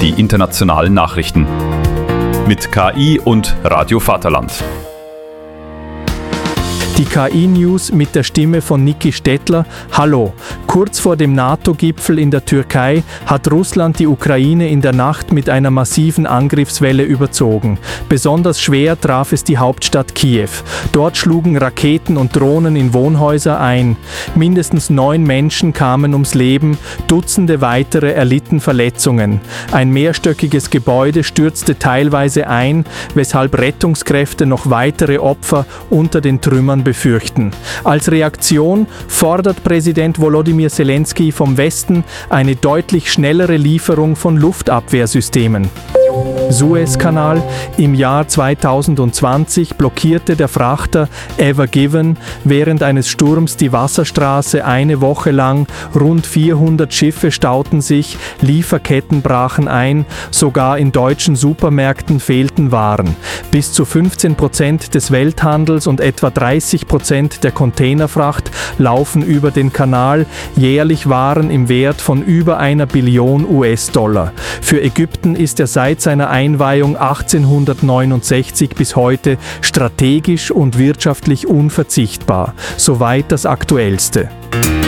die internationalen Nachrichten. Mit KI und Radio Vaterland. Die KI-News mit der Stimme von Niki Stettler. Hallo. Kurz vor dem NATO-Gipfel in der Türkei hat Russland die Ukraine in der Nacht mit einer massiven Angriffswelle überzogen. Besonders schwer traf es die Hauptstadt Kiew. Dort schlugen Raketen und Drohnen in Wohnhäuser ein. Mindestens 9 Menschen kamen ums Leben, Dutzende weitere erlitten Verletzungen. Ein mehrstöckiges Gebäude stürzte teilweise ein, weshalb Rettungskräfte noch weitere Opfer unter den Trümmern befürchten. Als Reaktion fordert Präsident Volodymyr Zelensky vom Westen eine deutlich schnellere Lieferung von Luftabwehrsystemen. Suezkanal. Im Jahr 2020 blockierte der Frachter Ever Given während eines Sturms die Wasserstraße eine Woche lang. Rund 400 Schiffe stauten sich, Lieferketten brachen ein, sogar in deutschen Supermärkten fehlten Waren. Bis zu 15% des Welthandels und etwa 30% der Containerfracht laufen über den Kanal, jährlich Waren im Wert von über 1 Billion US-Dollar. Für Ägypten ist er seit seiner Einweihung 1869 bis heute strategisch und wirtschaftlich unverzichtbar. Soweit das Aktuellste.